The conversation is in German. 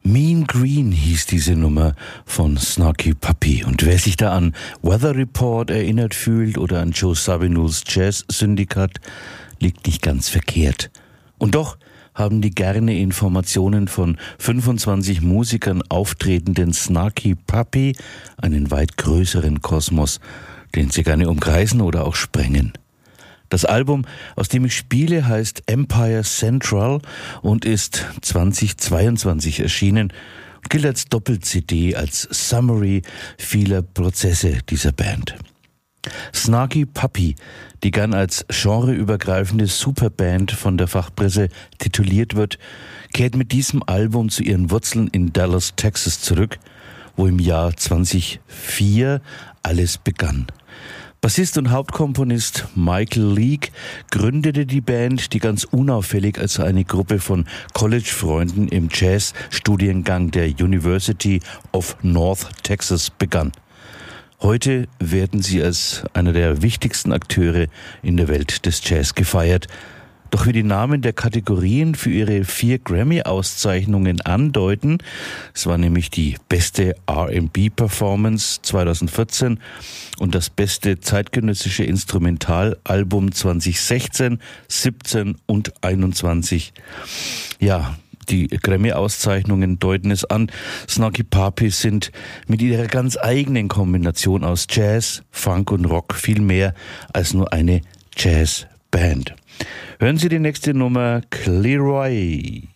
Mean Green hieß diese Nummer von Snarky Puppy. Und wer sich da an Weather Report erinnert fühlt oder an Joe Sabinuls Jazz Syndikat, liegt nicht ganz verkehrt. Und doch haben die gerne Informationen von 25 Musikern auftretenden Snarky Puppy einen weit größeren Kosmos, den sie gerne umkreisen oder auch sprengen. Das Album, aus dem ich spiele, heißt Empire Central und ist 2022 erschienen und gilt als Doppel-CD, als Summary vieler Prozesse dieser Band. Snarky Puppy, die gern als genreübergreifende Superband von der Fachpresse tituliert wird, kehrt mit diesem Album zu ihren Wurzeln in Dallas, Texas zurück, wo im Jahr 2004 alles begann. Bassist und Hauptkomponist Michael Leake gründete die Band, die ganz unauffällig als eine Gruppe von College-Freunden im Jazz-Studiengang der University of North Texas begann. Heute werden sie als einer der wichtigsten Akteure in der Welt des Jazz gefeiert. Doch wie die Namen der Kategorien für ihre 4 Grammy-Auszeichnungen andeuten, es war nämlich die beste R&B-Performance 2014 und das beste zeitgenössische Instrumentalalbum 2016, 17 und 21. Ja, die Grammy-Auszeichnungen deuten es an. Snarky Puppy sind mit ihrer ganz eigenen Kombination aus Jazz, Funk und Rock viel mehr als nur eine Jazzband. Hören Sie die nächste Nummer, Clearway.